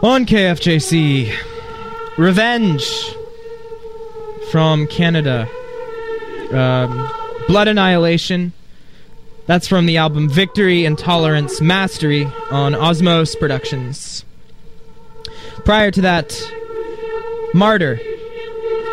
On KFJC, Revenge from Canada. Blood Annihilation. That's from the album Victory, Intolerance, Mastery on Osmos Productions. Prior to that, Martyr